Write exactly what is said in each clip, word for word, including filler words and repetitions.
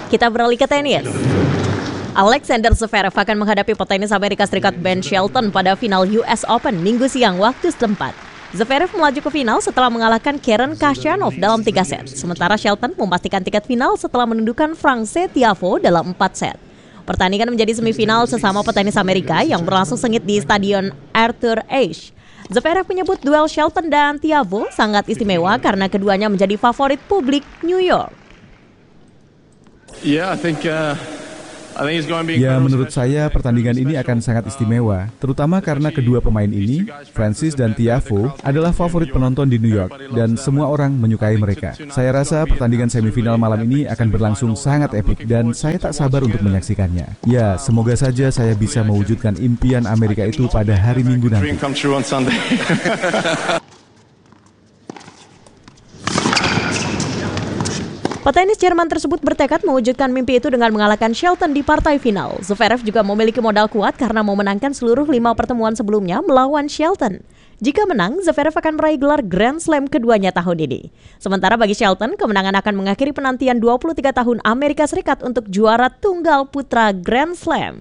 Kita beralih ke tenis. Alexander Zverev akan menghadapi petenis Amerika Serikat Ben Shelton pada final U S Open minggu siang waktu setempat. Zverev melaju ke final setelah mengalahkan Karen Khachanov dalam tiga set. Sementara Shelton memastikan tiket final setelah menundukkan Frances Tiafoe dalam empat set. Pertandingan menjadi semifinal sesama petenis Amerika yang berlangsung sengit di Stadion Arthur Ashe. Zverev menyebut duel Shelton dan Tiafoe sangat istimewa karena keduanya menjadi favorit publik New York. Yeah, I think, uh, I think it's going to be Ya, menurut saya pertandingan ini akan sangat istimewa, terutama karena kedua pemain ini, Frances dan Tiafoe, adalah favorit penonton di New York dan semua orang menyukai mereka. Saya rasa pertandingan semifinal malam ini akan berlangsung sangat epik dan saya tak sabar untuk menyaksikannya. Ya, semoga saja saya bisa mewujudkan impian Amerika itu pada hari Minggu nanti. Petenis Jerman tersebut bertekad mewujudkan mimpi itu dengan mengalahkan Shelton di partai final. Zverev juga memiliki modal kuat karena memenangkan seluruh lima pertemuan sebelumnya melawan Shelton. Jika menang, Zverev akan meraih gelar Grand Slam keduanya tahun ini. Sementara bagi Shelton, kemenangan akan mengakhiri penantian dua puluh tiga tahun Amerika Serikat untuk juara tunggal putra Grand Slam.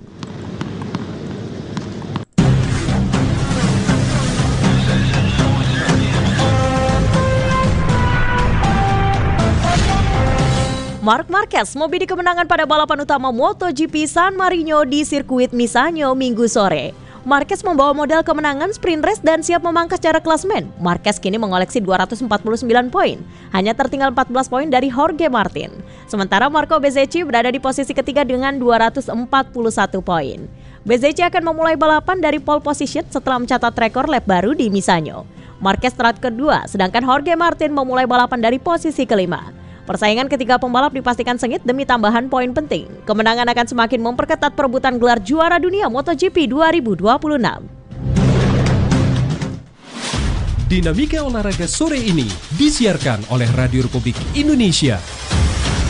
Marc Marquez mau bidik kemenangan pada balapan utama MotoGP San Marino di sirkuit Misano minggu sore. Marquez membawa modal kemenangan sprint race dan siap memangkas jarak klasemen. Marquez kini mengoleksi dua ratus empat puluh sembilan poin, hanya tertinggal empat belas poin dari Jorge Martin. Sementara Marco Bezzecchi berada di posisi ketiga dengan dua ratus empat puluh satu poin. Bezzecchi akan memulai balapan dari pole position setelah mencatat rekor lap baru di Misano. Marquez start kedua, sedangkan Jorge Martin memulai balapan dari posisi kelima. Persaingan ketiga pembalap dipastikan sengit demi tambahan poin penting. Kemenangan akan semakin memperketat perebutan gelar juara dunia MotoGP dua ribu dua puluh enam. Dinamika olahraga sore ini disiarkan oleh Radio Republik Indonesia.